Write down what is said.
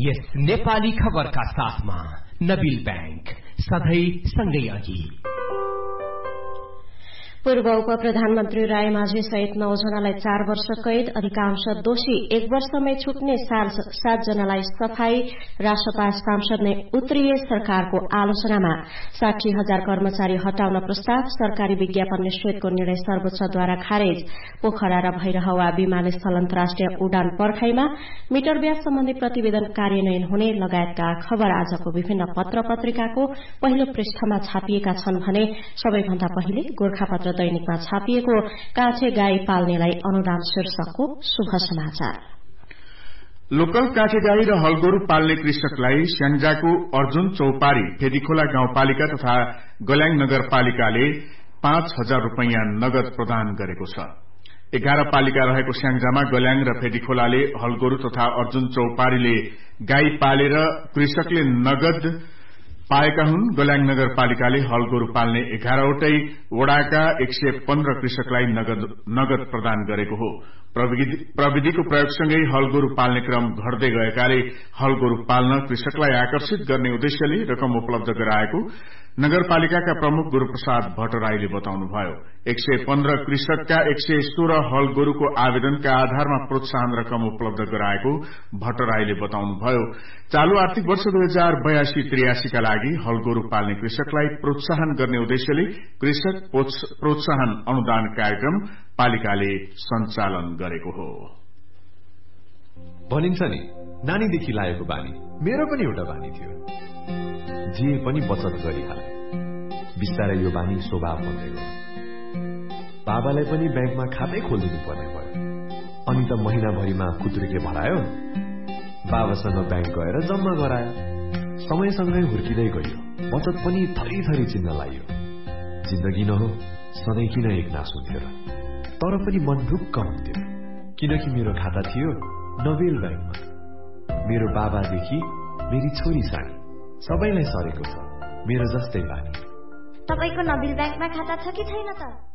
यस नेपाली खबरका साथमा नबिल बैंक सधैँ सँगै अघि। पूर्व उप प्रधानमन्त्री रायमाझी सहित 9 जनालाई 4 वर्ष कैद, अधिकांश दोषी 1 वर्षमै छुट्ने, 7 जनालाई सफाई। राष्ट्रपा सांसद नै उत्रिए सरकारको आलोचनामा। 60,000 कर्मचारी हटाउन प्रस्ताव, सरकारी विज्ञापन निषेधको निर्णय सर्वोच्चद्वारा खारेज। पोखरा र भैरहवा विमानस्थल अन्तर्राष्ट्रिय उडान पर्खाइमा, मिटर ब्याज सम्बन्धी प्रतिवेदन कार्यान्वयन हुने लगायतका खबर आजको विभिन्न पत्र पत्रिकाको पहिलो पृष्ठमा छापिएका छन् भने सबैभन्दा पहिले गोरखापत्र दैनिकमा छापिएको काठे गाई पाल्नेलाई अनुदान शीर्षकको शुभ समाचार। लोकल काठे गाई र हलगोरु पाल्ने कृषकलाई स्याङ्जाको अर्जुन चौपारी फेदीखोला गाउँपालिका तथा गल्याङ नगरपालिकाले 5,000 रूपैयाँ नगद प्रदान गरेको छ। 11 पालिका रहेको स्याङ्जामा गल्याङ र फेदीखोलाले हलगोरु तथा अर्जुन चौपारीले गाई पालेर कृषकले नगद पाएका हुन्। गल्याङ नगरपालिकाले हलगोरु पाल्ने 11वटै वडाका 115 कृषकलाई नगद प्रदान गरेको हो। प्रविधिको प्रयोगसँगै हलगोरु पाल्ने क्रम घट्दै गएकाले हलगोरु पाल्न कृषकलाई आकर्षित गर्ने उद्देश्यले रकम उपलब्ध गराएको नगरपालिकाका प्रमुख गुरूप्रसाद भट्टराईले बताउनुभयो। 115 कृषकका 116 हलगोरुको आवेदनका आधारमा प्रोत्साहन रकम उपलब्ध गराएको भट्टराईले बताउनुभयो। चालू आर्थिक वर्ष 2082-83 का लागि हलगोरु पाल्ने कृषकलाई प्रोत्साहन गर्ने उद्देश्यले कृषक प्रोत्साहन अनुदान कार्यक्रम पालिकाले सञ्चालन गरेको हो। भनिन्छ नि, नानीदेखि लागेको बानी मेरो पनि एउटा बानी थियो, जे पनि बचत गरिहाले। बिस्तारै यो बानी स्वभाव बन्दै गयो। बाबालाई पनि ब्याङ्कमा खातै खोलिदिनु पर्ने भयो। अनि त महिनाभरिमा खुत्रुके भरायो, बाबासँग ब्याङ्क गएर जम्मा गरायो। समयसँगै हुर्किँदै गयो, बचत पनि थरी थरी चिन्न लाग्यो। जिन्दगी नहो सधैँ किन एक नास हुन्थ्यो र? तर पनि मन ढुक्क हुन्थ्यो, किनकि मेरो खाता थियो नबेल ब्याङ्कमा। मेरो बाबादेखि मेरी छोरी सानी सबैलाई सरेको छ मेरो जस्तै बानी। तपाईको नबिल ब्याङ्कमा खाता छ कि छैन त?